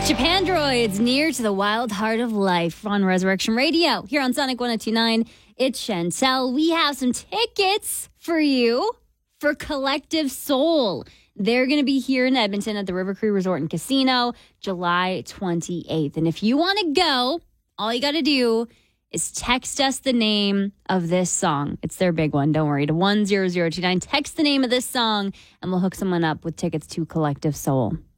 Japandroids, near to the wild heart of life on Resurrection Radio. Here on Sonic 102.9, it's Chantel. We have some tickets for you for Collective Soul. They're going to be here in Edmonton at the River Cree Resort and Casino, July 28th. And if you want to go, all you got to do is text us the name of this song. It's their big one. Don't worry. To 10029. Text the name of this song, and we'll hook someone up with tickets to Collective Soul.